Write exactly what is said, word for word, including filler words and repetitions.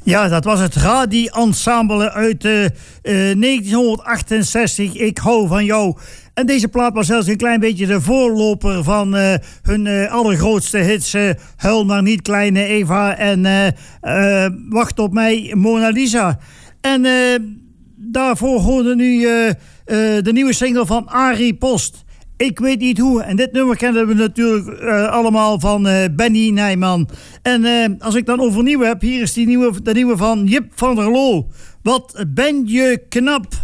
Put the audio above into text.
Ja, dat was het Radi Ensemble uit uh, uh, negentienhonderdachtenzestig. Ik hou van jou. En deze plaat was zelfs een klein beetje de voorloper van uh, hun uh, allergrootste hits. Uh, Huil maar niet, kleine Eva. En uh, uh, Wacht op mij, Mona Lisa. En uh, daarvoor hoorden nu uh, uh, de nieuwe single van Arie Post. Ik weet niet hoe. En dit nummer kennen we natuurlijk uh, allemaal van uh, Benny Nijman. En uh, als ik dan over nieuwe heb, hier is die nieuwe, de nieuwe van Jip van der Loo. Wat ben je knap.